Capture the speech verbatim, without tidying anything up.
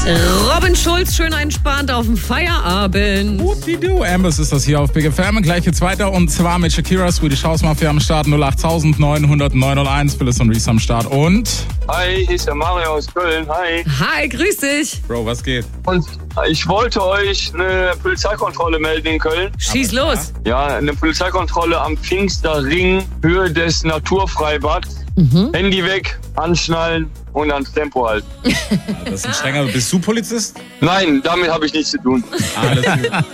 Robin Schulz, schön entspannt auf dem Feierabend. Whoop-de-doo. Ambers ist das hier auf Big F M. Gleich geht's weiter und zwar mit Shakira, Swedish House Mafia am Start. null acht neun null null neun null eins, Phyllis und Reese am Start. Und? Hi, hier ist der Mario aus Köln. Hi. Hi, grüß dich. Bro, was geht? Und ich wollte euch eine Polizeikontrolle melden in Köln. Schieß los. Ja, eine Polizeikontrolle am Pfingsterring, Höhe des Naturfreibads. Mhm. Handy weg, anschnallen und ans Tempo halten. Das ist ein strenger. Bist du Polizist? Nein, damit habe ich nichts zu tun. Alles gut.